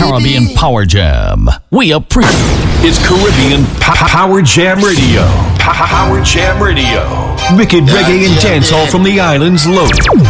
Caribbean Power Jam. We appreciate. It's Caribbean Power Jam Radio. Power Jam Radio. Wicked reggae and dancehall from the islands loaded.